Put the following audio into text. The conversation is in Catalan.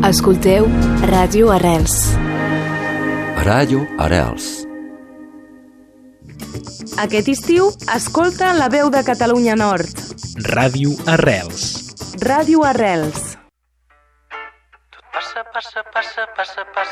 Escolteu Ràdio Arrels. Ràdio Arrels. Aquest estiu, escolta La Veu de Catalunya Nord. Ràdio Arrels. Ràdio Arrels. Tot passa, passa, passa, passa, passa.